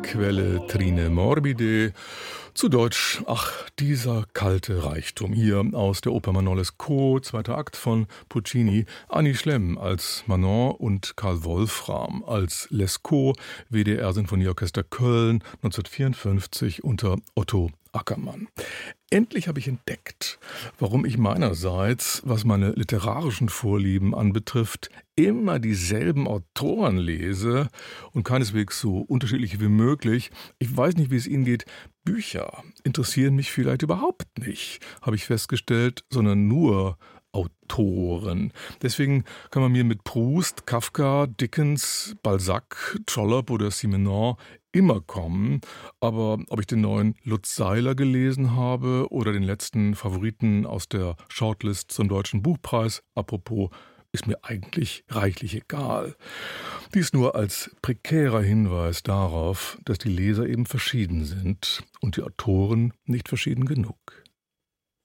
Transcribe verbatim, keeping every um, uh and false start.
Quelle Trine Morbide. Zu Deutsch, ach, dieser kalte Reichtum. Hier aus der Oper Manon Lescaut, zweiter Akt von Puccini. Annie Schlemm als Manon und Karl Wolfram als Lescaut, W D R-Sinfonieorchester Köln, neunzehnhundertvierundfünfzig unter Otto Ackermann. Endlich habe ich entdeckt, warum ich meinerseits, was meine literarischen Vorlieben anbetrifft, immer dieselben Autoren lese und keineswegs so unterschiedliche wie möglich. Ich weiß nicht, wie es Ihnen geht. Bücher interessieren mich vielleicht überhaupt nicht, habe ich festgestellt, sondern nur Autoren. Deswegen kann man mir mit Proust, Kafka, Dickens, Balzac, Trollope oder Simenon immer kommen. Aber ob ich den neuen Lutz Seiler gelesen habe oder den letzten Favoriten aus der Shortlist zum Deutschen Buchpreis, apropos, ist mir eigentlich reichlich egal. Dies nur als prekärer Hinweis darauf, dass die Leser eben verschieden sind und die Autoren nicht verschieden genug.